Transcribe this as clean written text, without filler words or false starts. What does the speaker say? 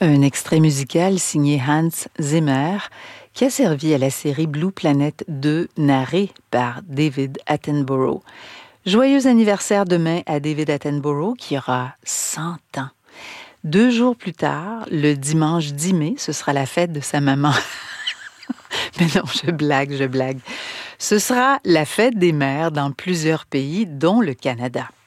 Un extrait musical signé Hans Zimmer qui a servi à la série Blue Planet 2 narrée par David Attenborough. Joyeux anniversaire demain à David Attenborough qui aura 100 ans. 2 jours plus tard, le dimanche 10 mai, ce sera la fête de sa maman. Mais non, je blague. Ce sera la fête des mères dans plusieurs pays, dont le Canada.